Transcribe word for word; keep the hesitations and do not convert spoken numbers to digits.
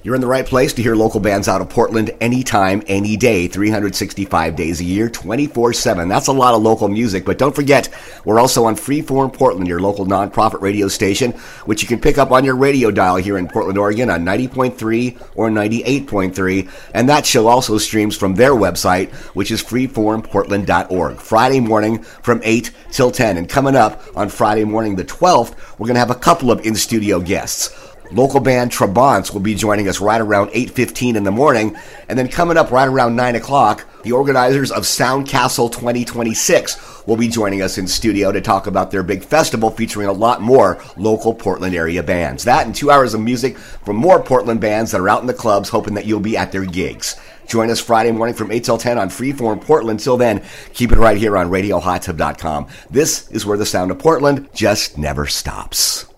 You're in the right place to hear local bands out of Portland anytime, any day, three hundred sixty-five days a year, twenty-four seven. That's a lot of local music, but don't forget, we're also on Freeform Portland, your local nonprofit radio station, which you can pick up on your radio dial here in Portland, Oregon on ninety point three or ninety-eight point three, and that show also streams from their website, which is freeform portland dot org, Friday morning from eight till ten. And coming up on Friday morning the twelfth, we're going to have a couple of in-studio guests. Local band Trabants will be joining us right around eight fifteen in the morning. And then coming up right around nine o'clock, the organizers of Sound Castle twenty twenty-six will be joining us in studio to talk about their big festival featuring a lot more local Portland area bands. That and two hours of music from more Portland bands that are out in the clubs, hoping that you'll be at their gigs. Join us Friday morning from eight till ten on Freeform Portland. Till then, keep it right here on radio hot tub dot com. This is where the sound of Portland just never stops.